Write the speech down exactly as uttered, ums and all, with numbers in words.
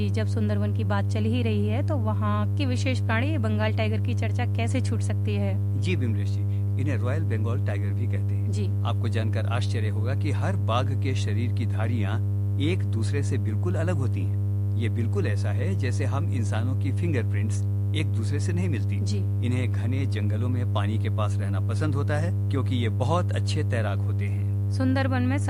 जब सुंदरवन की बात चल ही रही है तो वहाँ की विशेष प्राणी बंगाल टाइगर की चर्चा कैसे छूट सकती है। जी बिमलेश जी, इन्हें रॉयल बंगाल टाइगर भी कहते हैं। जी आपको जानकर आश्चर्य होगा कि हर बाघ के शरीर की धारियां एक दूसरे से बिल्कुल अलग होती हैं। ये बिल्कुल ऐसा है जैसे हम इंसानों की फिंगरप्रिंट्स एक दूसरे से नहीं मिलती। जी इन्हें घने जंगलों में पानी के पास रहना पसंद होता है क्योंकि ये बहुत अच्छे तैराक होते हैं। सुंदरवन में